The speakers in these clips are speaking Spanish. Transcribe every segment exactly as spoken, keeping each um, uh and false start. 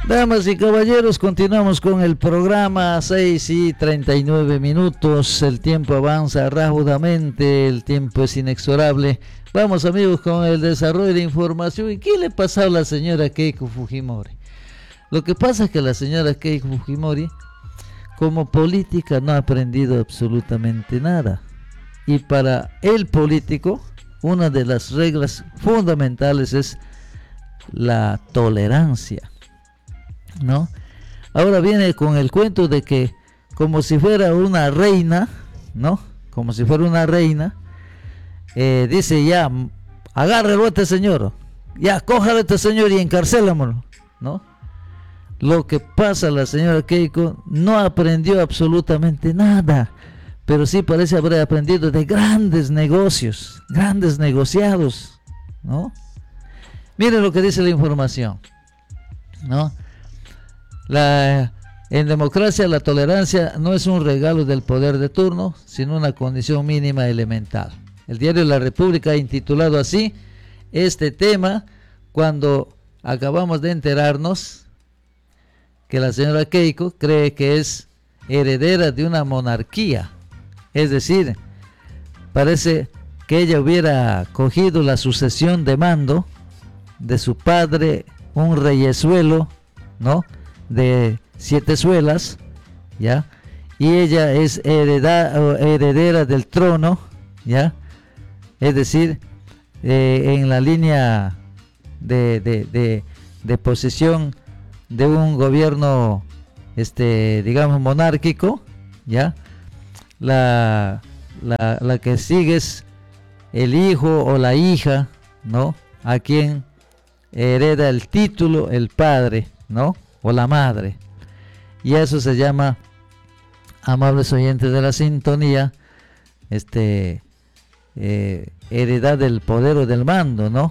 Damas y caballeros, continuamos con el programa, seis y treinta y nueve minutos, el tiempo avanza rápidamente, el tiempo es inexorable. Vamos amigos con el desarrollo de información. ¿Y qué le pasó a la señora Keiko Fujimori? Lo que pasa es que la señora Keiko Fujimori, como política, no ha aprendido absolutamente nada. Y para el político, una de las reglas fundamentales es la tolerancia, ¿no? Ahora viene con el cuento de que como si fuera una reina, ¿no? Como si fuera una reina, eh, dice ya, agárrelo a este señor, ya, cójalo a este señor y encarcélamelo, ¿no? Lo que pasa, la señora Keiko no aprendió absolutamente nada, pero sí parece haber aprendido de grandes negocios, grandes negociados, ¿no? Miren lo que dice la información, ¿no? La, en democracia la tolerancia no es un regalo del poder de turno, sino una condición mínima elemental. El diario La República ha intitulado así este tema cuando acabamos de enterarnos que la señora Keiko cree que es heredera de una monarquía. Es decir, parece que ella hubiera cogido la sucesión de mando de su padre, un reyesuelo, ¿no?, de siete suelas, ¿ya? Y ella es hereda, heredera del trono, ¿ya? Es decir, eh, en la línea de, de, de, de posesión de un gobierno, este, digamos, monárquico, ¿ya? La, la, la que sigue es el hijo o la hija, ¿no?, a quien hereda el título el padre, ¿no?, o la madre. Y eso se llama, amables oyentes de la sintonía, este eh, heredad del poder o del mando, ¿no?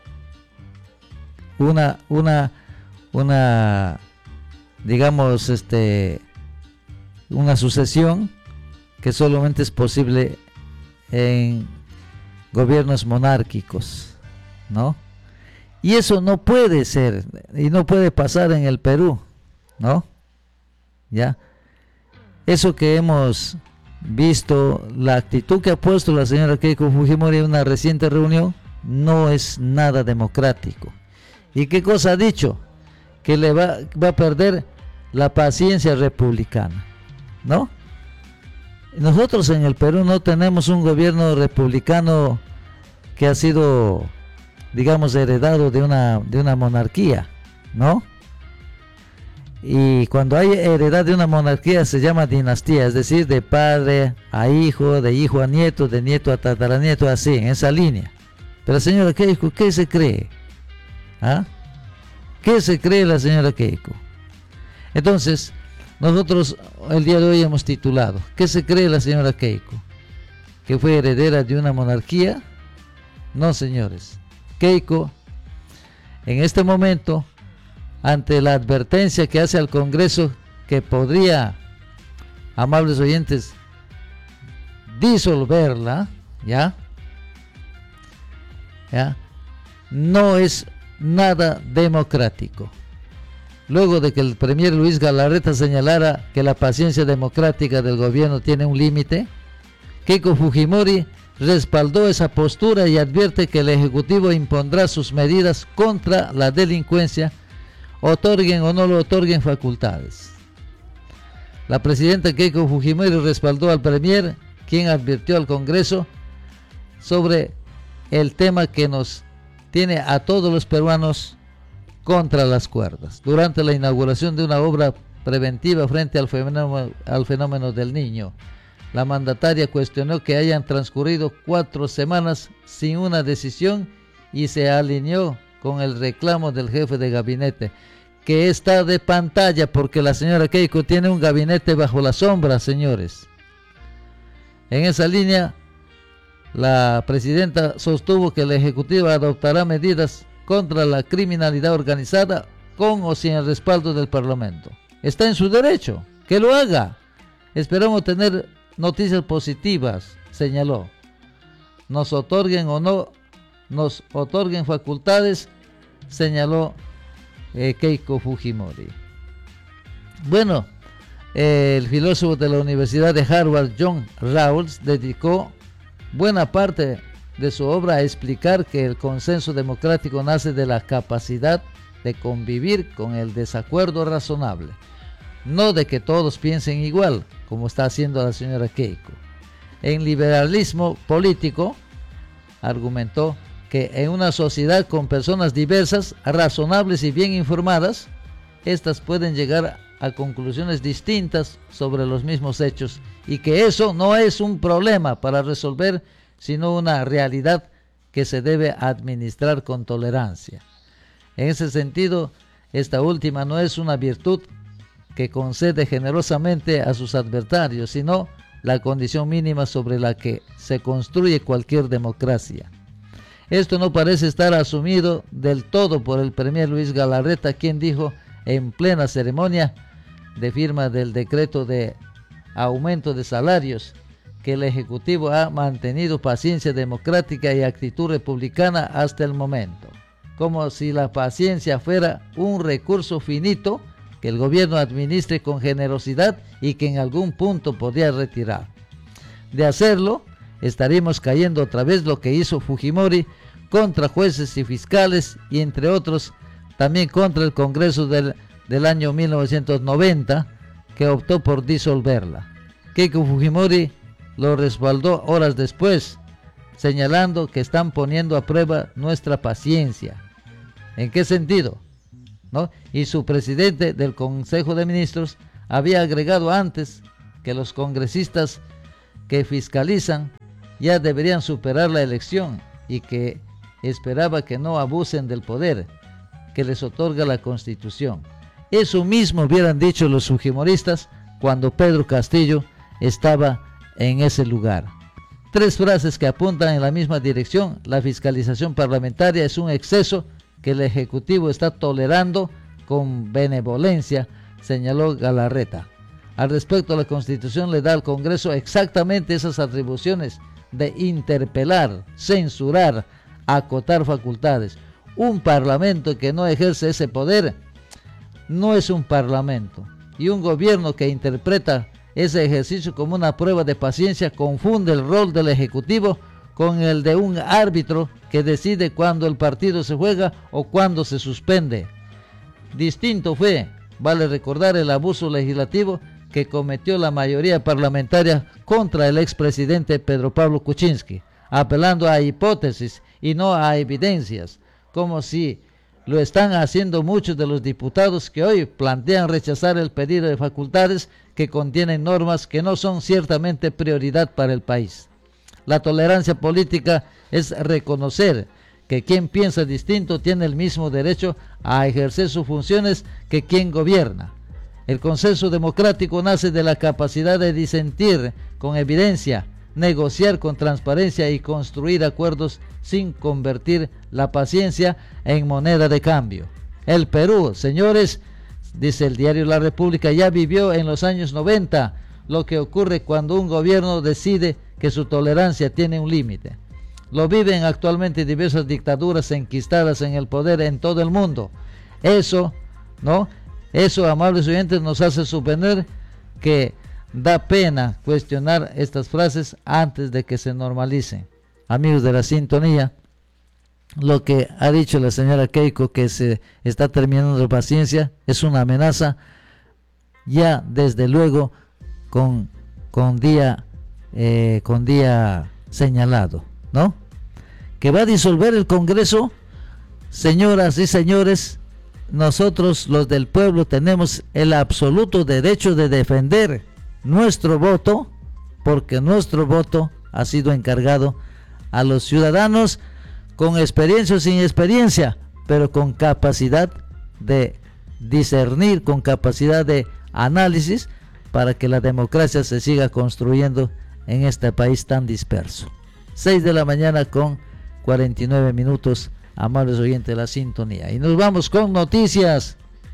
Una, una, una, digamos, este, una sucesión que solamente es posible en gobiernos monárquicos, ¿no? Y eso no puede ser, y no puede pasar en el Perú, ¿no? Ya. Eso que hemos visto, la actitud que ha puesto la señora Keiko Fujimori en una reciente reunión, no es nada democrático. ¿Y qué cosa ha dicho? Que le va, va a perder la paciencia republicana, ¿no? Nosotros en el Perú no tenemos un gobierno republicano que ha sido, digamos, heredado de una, de una monarquía, ¿no? Y cuando hay heredad de una monarquía se llama dinastía, es decir, de padre a hijo, de hijo a nieto, de nieto a tataranieto, así, en esa línea. Pero señora Keiko, ¿qué se cree? ¿Ah? ¿Qué se cree la señora Keiko? Entonces, nosotros el día de hoy hemos titulado, ¿qué se cree la señora Keiko? ¿Que fue heredera de una monarquía? No, señores. Keiko, en este momento, ante la advertencia que hace al Congreso que podría, amables oyentes, disolverla, ¿ya? ¿Ya? No es nada democrático. Luego de que el premier Luis Galarreta señalara que la paciencia democrática del gobierno tiene un límite, Keiko Fujimori respaldó esa postura y advierte que el Ejecutivo impondrá sus medidas contra la delincuencia, otorguen o no lo otorguen facultades. La presidenta Keiko Fujimori respaldó al premier, quien advirtió al Congreso sobre el tema que nos tiene a todos los peruanos contra las cuerdas, durante la inauguración de una obra preventiva frente al fenómeno, al fenómeno del Niño. La mandataria cuestionó que hayan transcurrido cuatro semanas sin una decisión y se alineó con el reclamo del jefe de gabinete, que está de pantalla porque la señora Keiko tiene un gabinete bajo la sombra, señores. En esa línea, la presidenta sostuvo que el Ejecutivo adoptará medidas contra la criminalidad organizada con o sin el respaldo del Parlamento. Está en su derecho, que lo haga. Esperamos tener noticias positivas, señaló. Nos otorguen o no nos otorguen facultades, señaló eh, Keiko Fujimori. Bueno, eh, el filósofo de la Universidad de Harvard, John Rawls, dedicó buena parte de su obra a explicar que el consenso democrático nace de la capacidad de convivir con el desacuerdo razonable, no de que todos piensen igual, como está haciendo la señora Keiko. En liberalismo político, argumentó que en una sociedad con personas diversas, razonables y bien informadas, estas pueden llegar a conclusiones distintas sobre los mismos hechos y que eso no es un problema para resolver, sino una realidad que se debe administrar con tolerancia. En ese sentido, esta última no es una virtud que concede generosamente a sus adversarios, sino la condición mínima sobre la que se construye cualquier democracia. Esto no parece estar asumido del todo por el premier Luis Galarreta, quien dijo en plena ceremonia de firma del decreto de aumento de salarios que el Ejecutivo ha mantenido paciencia democrática y actitud republicana hasta el momento, como si la paciencia fuera un recurso finito que el gobierno administre con generosidad y que en algún punto podría retirar. De hacerlo, estaremos cayendo otra vez lo que hizo Fujimori contra jueces y fiscales y entre otros también contra el Congreso del, del año mil novecientos noventa, que optó por disolverla. Keiko Fujimori lo respaldó horas después, señalando que están poniendo a prueba nuestra paciencia. ¿En qué sentido? ¿No? Y su presidente del Consejo de Ministros había agregado antes que los congresistas que fiscalizan ya deberían superar la elección y que esperaba que no abusen del poder que les otorga la Constitución. Eso mismo hubieran dicho los fujimoristas cuando Pedro Castillo estaba en ese lugar. Tres frases que apuntan en la misma dirección. La fiscalización parlamentaria es un exceso que el Ejecutivo está tolerando con benevolencia, señaló Galarreta. Al respecto, la Constitución le da al Congreso exactamente esas atribuciones de interpelar, censurar, acotar facultades. Un parlamento que no ejerce ese poder no es un parlamento, y un gobierno que interpreta ese ejercicio como una prueba de paciencia confunde el rol del Ejecutivo con el de un árbitro que decide cuándo el partido se juega o cuándo se suspende. Distinto fue, vale recordar, el abuso legislativo que cometió la mayoría parlamentaria contra el expresidente Pedro Pablo Kuczynski, apelando a hipótesis y no a evidencias, como si lo están haciendo muchos de los diputados que hoy plantean rechazar el pedido de facultades que contienen normas que no son ciertamente prioridad para el país. La tolerancia política es reconocer que quien piensa distinto tiene el mismo derecho a ejercer sus funciones que quien gobierna. El consenso democrático nace de la capacidad de disentir con evidencia, negociar con transparencia y construir acuerdos sin convertir la paciencia en moneda de cambio. El Perú, señores, dice el diario La República, ya vivió en los años noventa lo que ocurre cuando un gobierno decide que su tolerancia tiene un límite. Lo viven actualmente diversas dictaduras enquistadas en el poder en todo el mundo. Eso, ¿no? Eso, amables oyentes, nos hace suponer que da pena cuestionar estas frases antes de que se normalicen. Amigos de la sintonía, lo que ha dicho la señora Keiko, que se está terminando la paciencia, es una amenaza ya desde luego con, con día eh, con día señalado, ¿no? Que va a disolver el Congreso. Señoras y señores, nosotros los del pueblo tenemos el absoluto derecho de defender nuestro voto, porque nuestro voto ha sido encargado a los ciudadanos con experiencia o sin experiencia, pero con capacidad de discernir, con capacidad de análisis, para que la democracia se siga construyendo en este país tan disperso. seis de la mañana con cuarenta y nueve minutos, amables oyentes de la sintonía. Y nos vamos con noticias.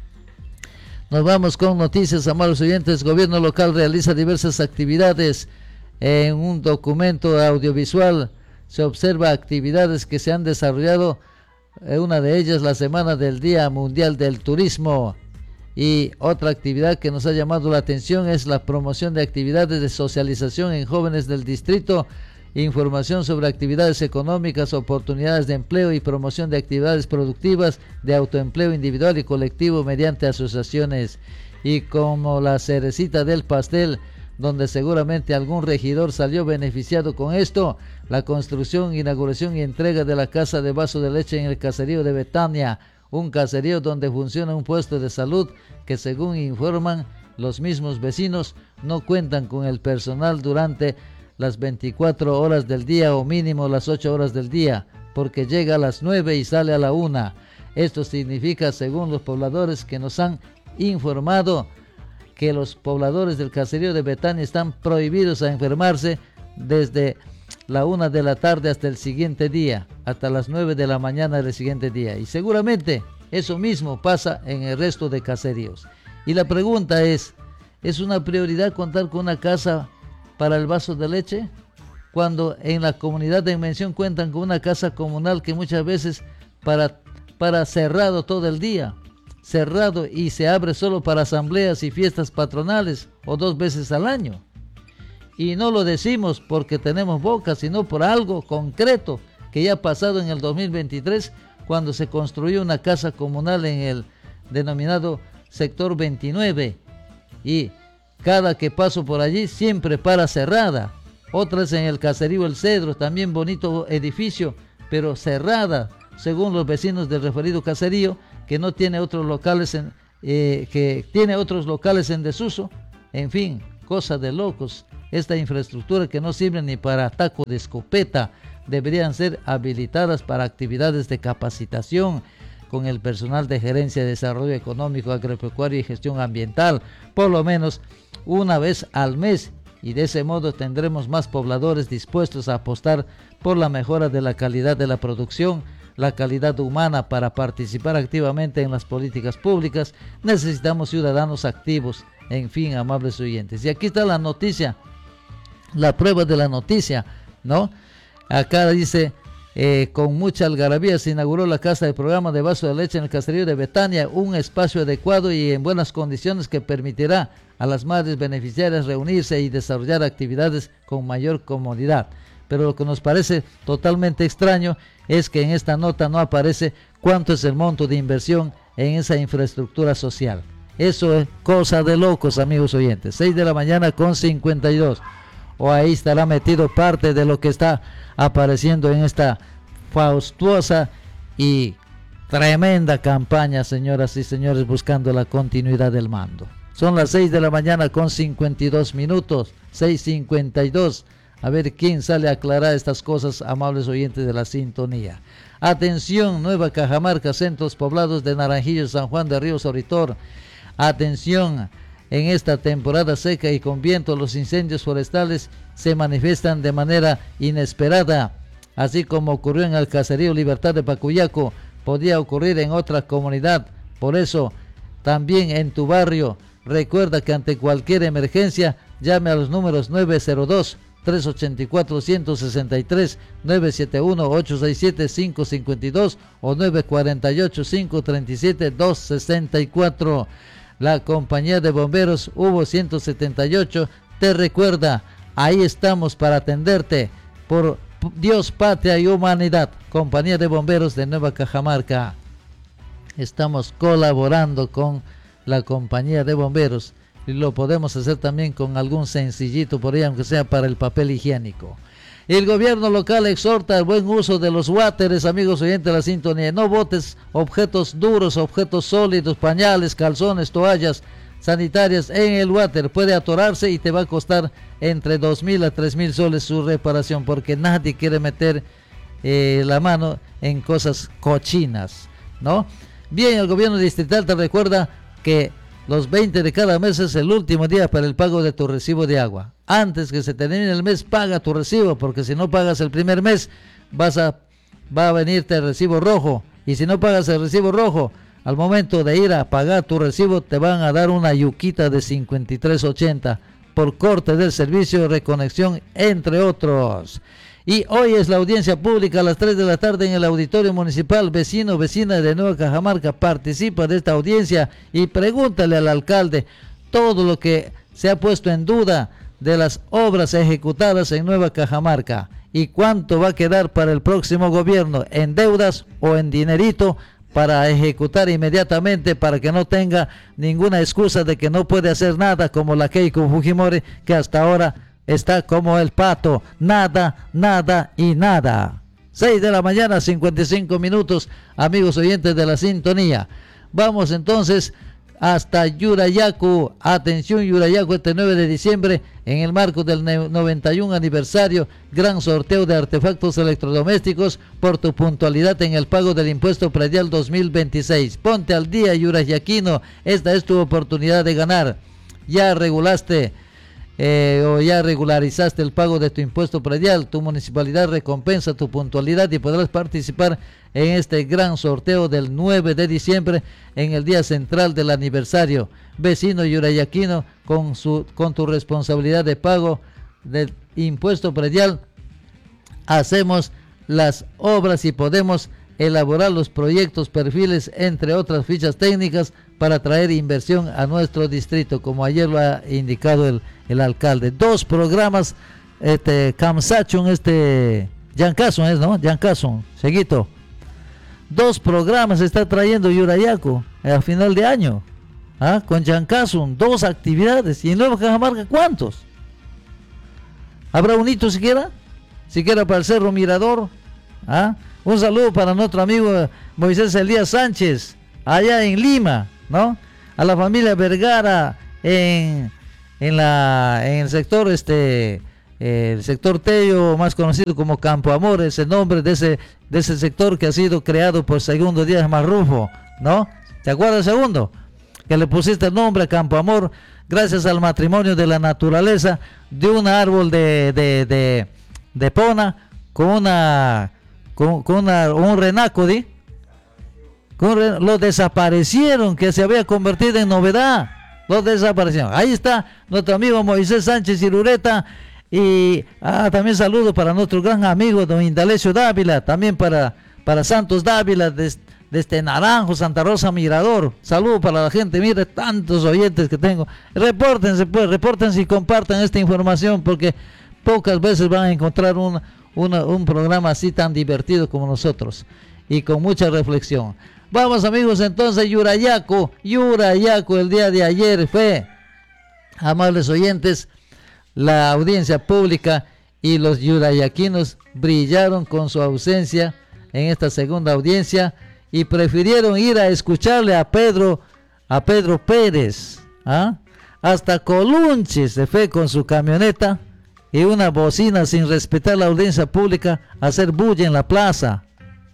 Nos vamos con noticias, amables oyentes. El gobierno local realiza diversas actividades. En un documento audiovisual se observa actividades que se han desarrollado Eh, una de ellas la semana del Día Mundial del Turismo. Y otra actividad que nos ha llamado la atención es la promoción de actividades de socialización en jóvenes del distrito, información sobre actividades económicas, oportunidades de empleo y promoción de actividades productivas de autoempleo individual y colectivo mediante asociaciones. Y como la cerecita del pastel, donde seguramente algún regidor salió beneficiado con esto, la construcción, inauguración y entrega de la casa de vaso de leche en el caserío de Betania, un caserío donde funciona un puesto de salud que, según informan los mismos vecinos, no cuentan con el personal durante las veinticuatro horas del día o mínimo las ocho horas del día, porque llega a las nueve y sale a la una. Esto significa, según los pobladores que nos han informado, que los pobladores del caserío de Betania están prohibidos a enfermarse desde la una de la tarde hasta el siguiente día, hasta las nueve de la mañana del siguiente día. Y seguramente eso mismo pasa en el resto de caseríos. Y la pregunta es, ¿es una prioridad contar con una casa para el vaso de leche? Cuando en la comunidad de mención cuentan con una casa comunal que muchas veces para, para cerrado todo el día, cerrado, y se abre solo para asambleas y fiestas patronales o dos veces al año. Y no lo decimos porque tenemos boca, sino por algo concreto que ya ha pasado en el dos mil veintitrés, cuando se construyó una casa comunal en el denominado sector veintinueve, y cada que paso por allí siempre para cerrada. Otras en el caserío El Cedro, también bonito edificio, pero cerrada, según los vecinos del referido caserío, que no tiene otros locales en, eh, que tiene otros locales en desuso. En fin, cosa de locos. Esta infraestructura que no sirve ni para taco de escopeta deberían ser habilitadas para actividades de capacitación con el personal de gerencia de desarrollo económico, agropecuario y gestión ambiental, por lo menos una vez al mes, y de ese modo tendremos más pobladores dispuestos a apostar por la mejora de la calidad de la producción, la calidad humana para participar activamente en las políticas públicas. Necesitamos ciudadanos activos. En fin, amables oyentes. Y aquí está la noticia, la prueba de la noticia, ¿no? Acá dice, eh, con mucha algarabía se inauguró la casa de programa de vaso de leche en el caserío de Betania, un espacio adecuado y en buenas condiciones que permitirá a las madres beneficiarias reunirse y desarrollar actividades con mayor comodidad. Pero lo que nos parece totalmente extraño es que en esta nota no aparece cuánto es el monto de inversión en esa infraestructura social. Eso es cosa de locos, amigos oyentes. seis de la mañana con cincuenta y dos. O ahí estará metido parte de lo que está apareciendo en esta faustuosa y tremenda campaña, señoras y señores, buscando la continuidad del mando. Son las seis de la mañana con cincuenta y dos minutos, seis cincuenta y dos. A ver quién sale a aclarar estas cosas, amables oyentes de la sintonía. Atención, Nueva Cajamarca, centros poblados de Naranjillo, San Juan de Río Soritor. Atención, en esta temporada seca y con viento, los incendios forestales se manifiestan de manera inesperada, así como ocurrió en el caserío Libertad de Pacuyaco, podía ocurrir en otra comunidad. Por eso, también en tu barrio, recuerda que ante cualquier emergencia, llame a los números nueve cero dos, tres ocho cuatro, uno seis tres, nueve siete uno, ocho seis siete, cinco cinco dos o nueve cuatro ocho, cinco tres siete, dos seis cuatro. La compañía de bomberos Hubo ciento setenta y ocho te recuerda, ahí estamos para atenderte. Por Dios, patria y humanidad. Compañía de bomberos de Nueva Cajamarca. Estamos colaborando con la compañía de bomberos y lo podemos hacer también con algún sencillito por ahí, aunque sea para el papel higiénico. El gobierno local exhorta al buen uso de los váteres, amigos oyentes de la sintonía. No botes objetos duros, objetos sólidos, pañales, calzones, toallas sanitarias en el váter. Puede atorarse y te va a costar entre dos mil a tres mil soles su reparación, porque nadie quiere meter eh, la mano en cosas cochinas, ¿no? Bien, el gobierno distrital te recuerda que los veinte de cada mes es el último día para el pago de tu recibo de agua. Antes que se termine el mes, paga tu recibo, porque si no pagas el primer mes, vas a, va a venirte el recibo rojo. Y si no pagas el recibo rojo, al momento de ir a pagar tu recibo, te van a dar una yuquita de cincuenta y tres ochenta por corte del servicio de reconexión, entre otros. Y hoy es la audiencia pública a las tres de la tarde en el Auditorio Municipal. Vecino, vecina de Nueva Cajamarca, participa de esta audiencia y pregúntale al alcalde todo lo que se ha puesto en duda de las obras ejecutadas en Nueva Cajamarca y cuánto va a quedar para el próximo gobierno en deudas o en dinerito para ejecutar inmediatamente, para que no tenga ninguna excusa de que no puede hacer nada, como la Keiko Fujimori, que hasta ahora está como el pato, nada, nada y nada. seis de la mañana, cincuenta y cinco minutos, amigos oyentes de la sintonía. Vamos entonces hasta Yurayacu. Atención Yurayacu, este nueve de diciembre, en el marco del noventa y un aniversario, gran sorteo de artefactos electrodomésticos por tu puntualidad en el pago del impuesto predial dos mil veintiséis. Ponte al día, yurayaquino, esta es tu oportunidad de ganar. Ya regulaste Eh, o ya regularizaste el pago de tu impuesto predial, tu municipalidad recompensa tu puntualidad y podrás participar en este gran sorteo del nueve de diciembre en el día central del aniversario. Vecino yurayaquino, con, su, con tu responsabilidad de pago del impuesto predial, hacemos las obras y podemos elaborar los proyectos, perfiles, entre otras fichas técnicas para traer inversión a nuestro distrito, como ayer lo ha indicado el, el alcalde. Dos programas, este, Kamsachun, este, Yancasun es, ¿no? Yancasun, seguito. Dos programas está trayendo Yurayacu a final de año, ¿ah? Con Yancasun, dos actividades. Y en Nueva Cajamarca, ¿cuántos? ¿Habrá un hito siquiera? Siquiera para el Cerro Mirador, ¿ah? Un saludo para nuestro amigo Moisés Elías Sánchez, allá en Lima, ¿no? A la familia Vergara en, en, la, en el sector, este, eh, el sector Tello, más conocido como Campo Amor, ese nombre de ese, de ese sector que ha sido creado por Segundo Díaz Marrufo, ¿no? ¿Te acuerdas, Segundo? Que le pusiste el nombre a Campo Amor gracias al matrimonio de la naturaleza de un árbol de, de, de, de pona con una... con, con una, un renaco, ¿di? Con re, lo desaparecieron, que se había convertido en novedad, lo desaparecieron. Ahí está nuestro amigo Moisés Sánchez Irureta, y ah, también saludo para nuestro gran amigo don Indalecio Dávila, también para, para Santos Dávila, desde, desde Naranjo, Santa Rosa Mirador. Saludo para la gente, mire tantos oyentes que tengo. Repórtense pues, repórtense y compartan esta información, porque pocas veces van a encontrar un Una, un programa así tan divertido como nosotros y con mucha reflexión. Vamos amigos, entonces Yurayacu, Yurayacu el día de ayer fue, amables oyentes, la audiencia pública, y los yurayaquinos brillaron con su ausencia en esta segunda audiencia y prefirieron ir a escucharle a Pedro, a Pedro Pérez, ¿ah? Hasta Colunche se fue con su camioneta y una bocina sin respetar la audiencia pública, hacer bulla en la plaza,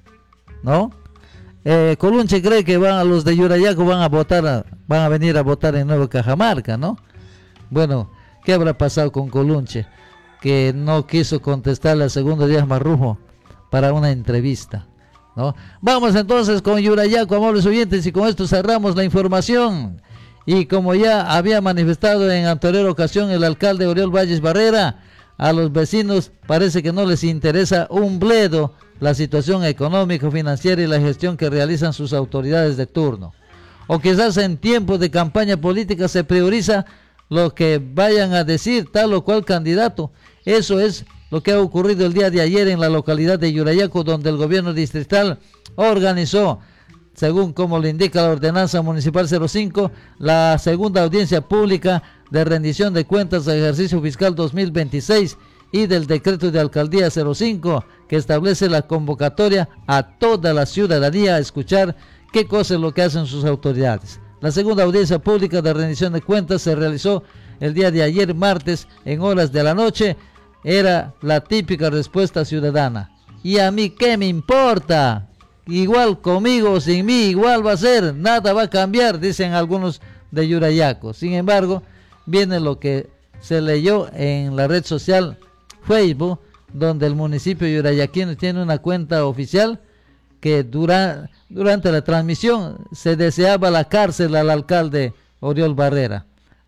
¿no? Eh, Colunche cree que van a los de Yurayacu van a votar, van a venir a votar en Nueva Cajamarca, ¿no? Bueno, ¿qué habrá pasado con Colunche? Que no quiso contestarle al Segundo Díaz Marrufo para una entrevista, ¿no? Vamos entonces con Yurayacu, amables oyentes, y con esto cerramos la información. Y como ya había manifestado en anterior ocasión el alcalde Oriol Valles Barrera, a los vecinos parece que no les interesa un bledo la situación económica, financiera y la gestión que realizan sus autoridades de turno. O quizás en tiempos de campaña política se prioriza lo que vayan a decir tal o cual candidato. Eso es lo que ha ocurrido el día de ayer en la localidad de Yurayacu, donde el gobierno distrital organizó, según como le indica la ordenanza municipal cero cinco, la segunda audiencia pública de rendición de cuentas del ejercicio fiscal dos mil veintiséis y del decreto de alcaldía cero cinco, que establece la convocatoria a toda la ciudadanía a escuchar qué cosa es lo que hacen sus autoridades. La segunda audiencia pública de rendición de cuentas se realizó el día de ayer, martes, en horas de la noche. Era la típica respuesta ciudadana: ¿y a mí qué me importa? Igual conmigo o sin mí, igual va a ser, nada va a cambiar, dicen algunos de Yurayacu. Sin embargo, viene lo que se leyó en la red social Facebook, donde el municipio yurayaquino tiene una cuenta oficial que dura, durante la transmisión se deseaba la cárcel al alcalde Oriol Barrera.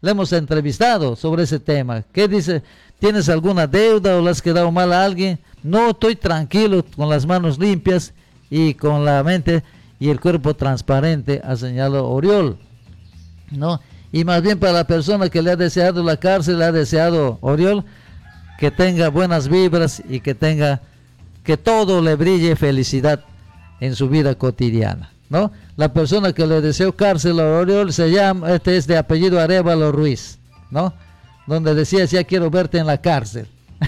le hemos entrevistado sobre ese tema. ¿Qué dice? ¿Tienes alguna deuda o le has quedado mal a alguien? No, estoy tranquilo, con las manos limpias y con la mente y el cuerpo transparente, ha señalado Oriol, ¿no? Y más bien para la persona que le ha deseado la cárcel, le ha deseado Oriol, que tenga buenas vibras y que tenga, que todo le brille felicidad en su vida cotidiana, ¿no? La persona que le deseó cárcel a Oriol se llama, este es de apellido Arévalo Ruiz, ¿no? Donde decía, ya quiero verte en la cárcel.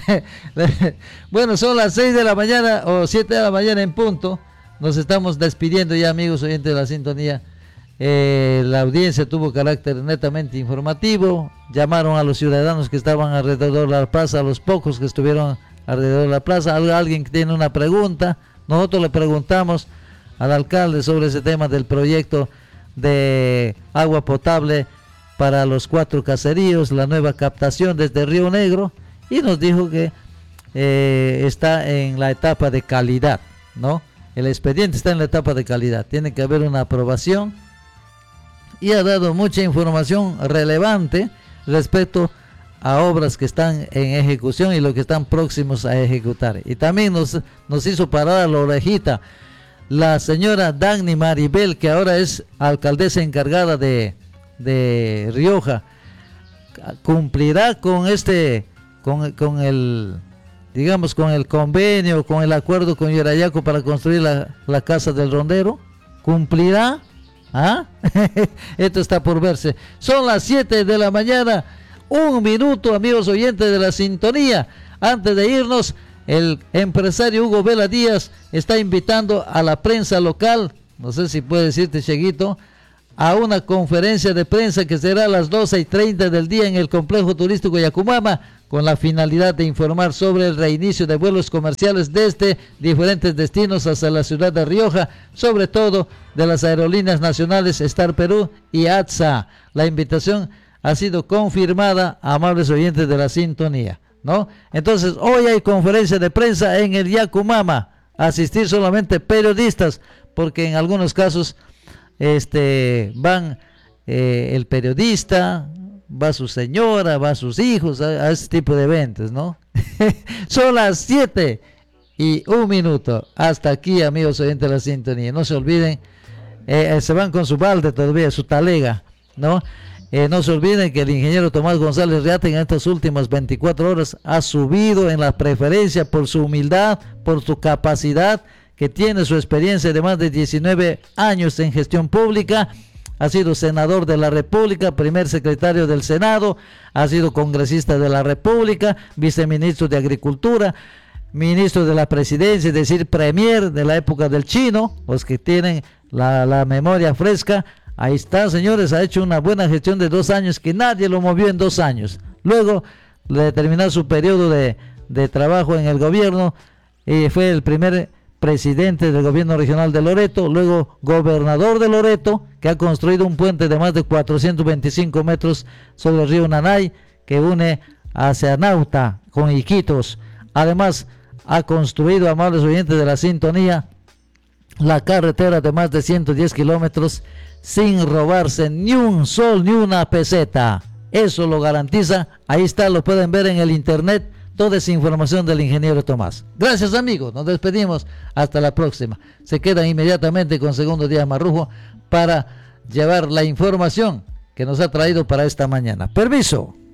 Bueno, son las seis de la mañana o siete de la mañana en punto. Nos estamos despidiendo ya, amigos oyentes de la sintonía. Eh, la audiencia tuvo carácter netamente informativo. Llamaron a los ciudadanos que estaban alrededor de la plaza, a los pocos que estuvieron alrededor de la plaza. Alguien que tiene una pregunta, nosotros le preguntamos al alcalde sobre ese tema del proyecto de agua potable para los cuatro caseríos, la nueva captación desde Río Negro, y nos dijo que eh, está en la etapa de calidad, ¿no? El expediente está en la etapa de calidad, tiene que haber una aprobación, y ha dado mucha información relevante respecto a obras que están en ejecución y lo que están próximos a ejecutar. Y también nos, nos hizo parar la orejita la señora Dagny Maribel, que ahora es alcaldesa encargada de, de Rioja. ¿Cumplirá con este, con, con el, digamos, con el convenio, con el acuerdo con Yurayaco para construir la, la casa del rondero? ¿Cumplirá? ¿Ah? Esto está por verse. Son las siete de la mañana, un minuto, amigos oyentes de la sintonía. Antes de irnos, el empresario Hugo Vela Díaz está invitando a la prensa local, no sé si puede decirte, Cheguito, a una conferencia de prensa que será a las doce y treinta del día en el complejo turístico Yacumama, con la finalidad de informar sobre el reinicio de vuelos comerciales desde diferentes destinos hacia la ciudad de Rioja, sobre todo de las aerolíneas nacionales Star Perú y A T S A. La invitación ha sido confirmada, amables oyentes de la sintonía, ¿no? Entonces, hoy hay conferencia de prensa en el Yacumama, asistir solamente periodistas, porque en algunos casos este van eh, el periodista, va su señora, va sus hijos, a, a ese tipo de eventos, ¿no? Son las siete y un minuto. Hasta aquí, amigos oyentes de la sintonía. No se olviden, eh, se van con su balde todavía, su talega, ¿no? Eh, no se olviden que el ingeniero Tomás González Reate en estas últimas veinticuatro horas ha subido en la preferencia por su humildad, por su capacidad, que tiene su experiencia de más de diecinueve años en gestión pública. Ha sido senador de la República, primer secretario del Senado, ha sido congresista de la República, viceministro de Agricultura, ministro de la Presidencia, es decir, premier de la época del Chino, los que tienen la, la memoria fresca. Ahí está, señores, ha hecho una buena gestión de dos años que nadie lo movió en dos años. Luego de terminar su periodo de, de trabajo en el gobierno, eh, fue el primer presidente del gobierno regional de Loreto, luego gobernador de Loreto, que ha construido un puente de más de cuatrocientos veinticinco metros sobre el río Nanay, que une hacia Nauta con Iquitos. Además, ha construido, amables oyentes de la sintonía, la carretera de más de ciento diez kilómetros sin robarse ni un sol ni una peseta. Eso lo garantiza. Ahí está, lo pueden ver en el internet, toda esa información del ingeniero Tomás. Gracias, amigos, nos despedimos, hasta la próxima. Se quedan inmediatamente con Segundo Día Marrujo para llevar la información que nos ha traído para esta mañana. Permiso.